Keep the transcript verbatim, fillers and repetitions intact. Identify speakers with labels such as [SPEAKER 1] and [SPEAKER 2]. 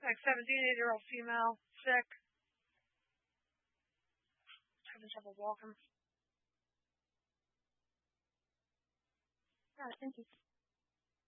[SPEAKER 1] Like seventeen, eighty year old female, sick, having trouble walking.
[SPEAKER 2] All right, thank you.